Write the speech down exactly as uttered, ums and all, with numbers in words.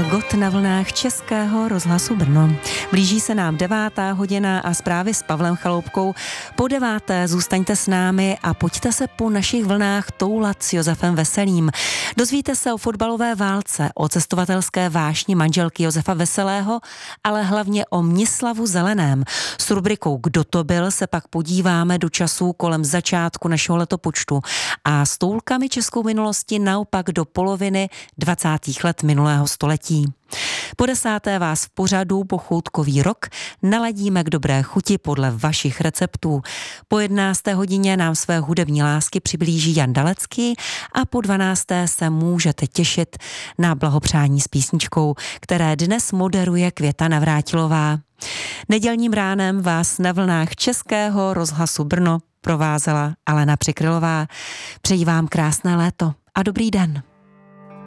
Got na vlnách Českého rozhlasu Brno. Blíží se nám devátá hodina a zprávy s Pavlem Chaloupkou. Po deváté zůstaňte s námi a pojďte se po našich vlnách toulat s Josefem Veselým. Dozvíte se o fotbalové válce, o cestovatelské vášni manželky Josefa Veselého, ale hlavně o Mnislavu Zeleném. S rubrikou Kdo to byl se pak podíváme do časů kolem začátku našeho letopočtu a s toulkami českou minulosti naopak do poloviny dvacátých let minulého století. Po desáté vás v pořadu Pochoutkový rok naladíme k dobré chuti podle vašich receptů. Po jedenácté hodině nám své hudební lásky přiblíží Jan Dalecký a po dvanácté se můžete těšit na blahopřání s písničkou, které dnes moderuje Květa Navrátilová. Nedělním ránem vás na vlnách Českého rozhlasu Brno provázela Alena Přikrylová. Přeji vám krásné léto a dobrý den.